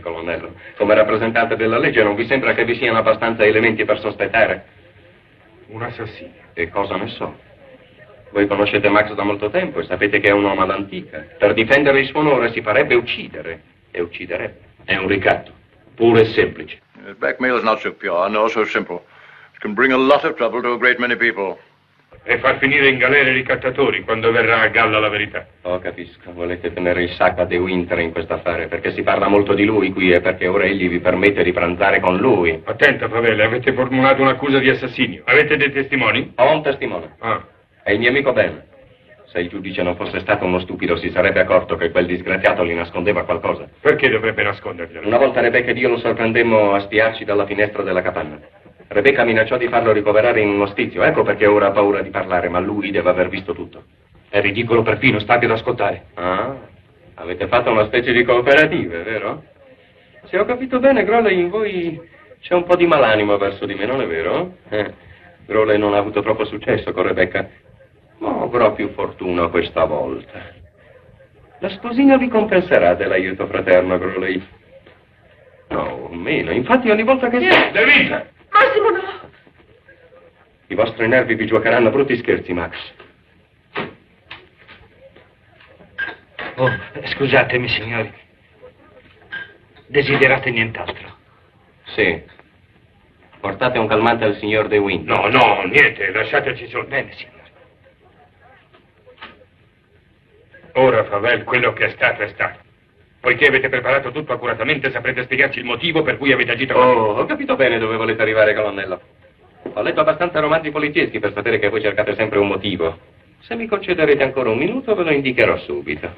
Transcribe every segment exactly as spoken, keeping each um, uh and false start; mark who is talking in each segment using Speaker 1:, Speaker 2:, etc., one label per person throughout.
Speaker 1: colonnello. Come rappresentante della legge non vi sembra che vi siano abbastanza elementi per sospettare?
Speaker 2: Un assassino.
Speaker 1: E cosa ne so? Voi conoscete Max da molto tempo e sapete che è un uomo all'antica. Per difendere il suo onore si farebbe uccidere. E ucciderebbe.
Speaker 2: È un ricatto, puro e semplice.
Speaker 3: Blackmail is not so pure, nor so simple. It can bring a lot of trouble to a great many people.
Speaker 2: E far finire in galera i ricattatori quando verrà a galla la verità.
Speaker 1: Oh, capisco. Volete tenere il sacco a De Winter in questo affare perché si parla molto di lui qui e perché ora egli vi permette di pranzare con lui.
Speaker 2: Attenta, Favelle, avete formulato un'accusa di assassinio. Avete dei testimoni?
Speaker 1: Ho un testimone.
Speaker 2: Ah.
Speaker 1: È il mio amico Ben. Se il giudice non fosse stato uno stupido si sarebbe accorto che quel disgraziato gli nascondeva qualcosa.
Speaker 2: Perché dovrebbe nasconderglielo?
Speaker 1: Una volta Rebecca ed io lo sorprendemmo a spiarci dalla finestra della capanna. Rebecca minacciò di farlo ricoverare in un ostizio. Ecco perché ora ha paura di parlare, ma lui deve aver visto tutto.
Speaker 2: È ridicolo perfino, state ad ascoltare.
Speaker 1: Ah, avete fatto una specie di cooperativa, vero? Se ho capito bene, Groley, in voi c'è un po' di malanimo verso di me, non è vero? Eh, Groley non ha avuto troppo successo con Rebecca, ma avrò più fortuna questa volta. La sposina vi compenserà dell'aiuto fraterno, Groley. No, meno. Infatti ogni volta che...
Speaker 2: De Winter!
Speaker 4: Massimo, no!
Speaker 1: I vostri nervi vi giocheranno brutti scherzi, Max.
Speaker 5: Oh, scusatemi, signori. Desiderate nient'altro?
Speaker 1: Sì. Portate un calmante al signor De Winter.
Speaker 2: No, no, niente, lasciateci solo.
Speaker 5: Bene, signori.
Speaker 2: Ora, Favelle, quello che è stato è stato. Poiché avete preparato tutto accuratamente, saprete spiegarci il motivo per cui avete agito così.
Speaker 1: Oh, ho capito bene dove volete arrivare, colonnello. Ho letto abbastanza romanzi polizieschi per sapere che voi cercate sempre un motivo. Se mi concederete ancora un minuto, ve lo indicherò subito.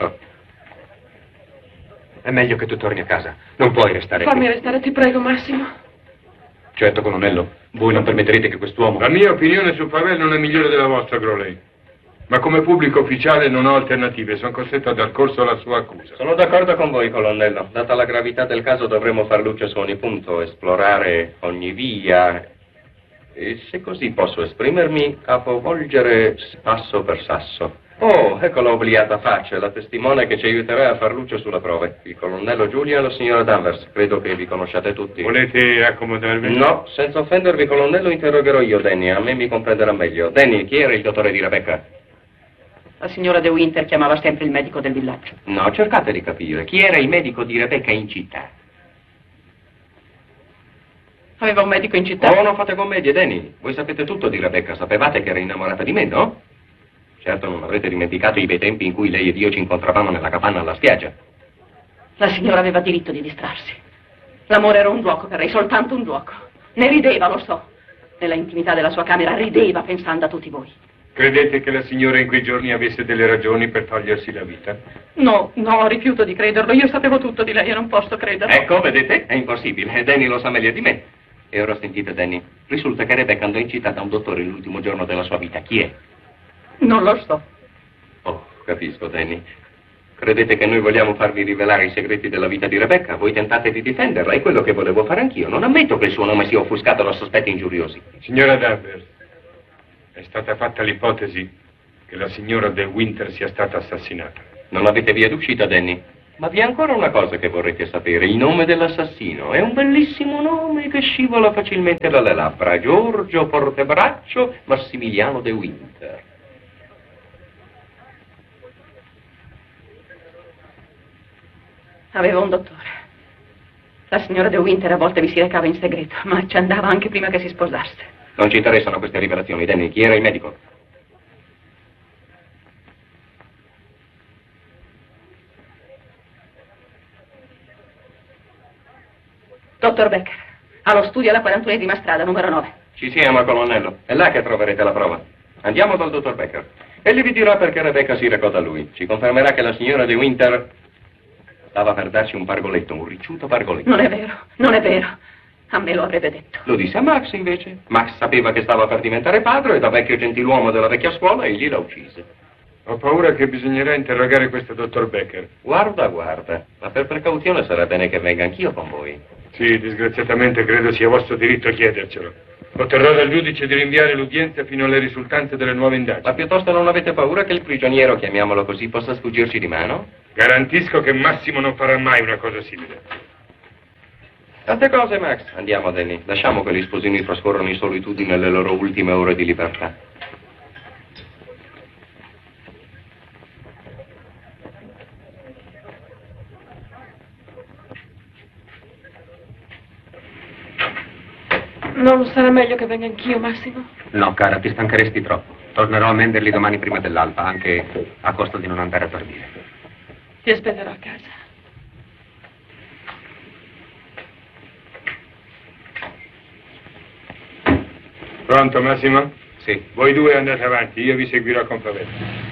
Speaker 5: È meglio che tu torni a casa. Non puoi restare
Speaker 4: Fammi
Speaker 5: qui.
Speaker 4: restare, ti prego, Massimo.
Speaker 5: Certo, colonnello. Voi non permetterete che quest'uomo...
Speaker 2: La mia opinione su Favelle non è migliore della vostra, Groley. Ma come pubblico ufficiale non ho alternative, sono costretto a dar corso alla sua accusa.
Speaker 1: Sono d'accordo con voi, colonnello. Data la gravità del caso dovremo far luce su ogni punto, esplorare ogni via e, se così posso esprimermi, capovolgere sasso per sasso. Oh, ecco la obliata faccia, la testimone che ci aiuterà a far luce sulla prova. Il colonnello Julia e la signora Danvers. Credo che vi conosciate tutti.
Speaker 2: Volete accomodarvi?
Speaker 1: No, senza offendervi, colonnello, interrogherò io Danny. A me mi comprenderà meglio. Danny, chi era il dottore di Rebecca?
Speaker 4: La signora De Winter chiamava sempre il medico del villaggio.
Speaker 1: No, cercate di capire. Chi era il medico di Rebecca in città?
Speaker 4: Aveva un medico in città?
Speaker 1: Oh, non fate commedie, Danny. Voi sapete tutto di Rebecca. Sapevate che era innamorata di me, no? Certo, non avrete dimenticato i bei tempi in cui lei ed io ci incontravamo nella capanna alla spiaggia.
Speaker 4: La signora aveva diritto di distrarsi. L'amore era un gioco per lei, soltanto un gioco. Ne rideva, lo so. Nella intimità della sua camera rideva pensando a tutti voi.
Speaker 2: Credete che la signora in quei giorni avesse delle ragioni per togliersi la vita?
Speaker 4: No, no, rifiuto di crederlo. Io sapevo tutto di lei e non posso crederlo.
Speaker 1: Ecco, vedete? È impossibile. Danny lo sa meglio di me. E ora sentite, Danny. Risulta che Rebecca andò in città da un dottore l'ultimo giorno della sua vita. Chi è?
Speaker 4: Non lo so.
Speaker 1: Oh, capisco, Danny. Credete che noi vogliamo farvi rivelare i segreti della vita di Rebecca? Voi tentate di difenderla, è quello che volevo fare anch'io. Non ammetto che il suo nome sia offuscato da sospetti ingiuriosi.
Speaker 2: Signora Danvers, è stata fatta l'ipotesi che la signora De Winter sia stata assassinata.
Speaker 1: Non avete via d'uscita, Danny? Ma vi è ancora una cosa che vorrete sapere. Il nome dell'assassino. È un bellissimo nome che scivola facilmente dalle labbra. Giorgio Portebraccio Massimiliano De Winter.
Speaker 4: Aveva un dottore. La signora De Winter a volte vi si recava in segreto, ma ci andava anche prima che si sposasse.
Speaker 1: Non ci interessano queste rivelazioni, Danny. Chi era il medico?
Speaker 4: Dottor Becker, allo studio alla quarantunesima strada, numero nove.
Speaker 1: Ci siamo, colonnello. È là che troverete la prova. Andiamo dal dottor Becker. Egli vi dirà perché Rebecca si recò da lui. Ci confermerà che la signora De Winter stava per darci un pargoletto, un ricciuto pargoletto.
Speaker 4: Non è vero, non è vero. A me lo avrebbe detto.
Speaker 1: Lo disse a Max, invece. Max sapeva che stava per diventare padre e da vecchio gentiluomo della vecchia scuola egli la uccise.
Speaker 2: Ho paura che bisognerà interrogare questo dottor Becker.
Speaker 1: Guarda, guarda. Ma per precauzione sarà bene che venga anch'io con voi.
Speaker 2: Sì, disgraziatamente credo sia vostro diritto chiedercelo. Otterrò dal giudice di rinviare l'udienza fino alle risultanze delle nuove indagini.
Speaker 1: Ma piuttosto non avete paura che il prigioniero, chiamiamolo così, possa sfuggirci di mano?
Speaker 2: Garantisco che Massimo non farà mai una cosa simile.
Speaker 1: Tante cose, Max. Andiamo, Danny. Lasciamo che gli sposini trascorrono in solitudine le loro ultime ore di libertà.
Speaker 6: Non sarà meglio che venga anch'io, Massimo?
Speaker 5: No, cara, ti stancheresti troppo. Tornerò a Menderli domani prima dell'alba, anche a costo di non andare a dormire.
Speaker 6: Ti aspetterò a casa.
Speaker 2: Pronto, Massimo?
Speaker 5: Sì.
Speaker 2: Voi due andate avanti, io vi seguirò con Favela.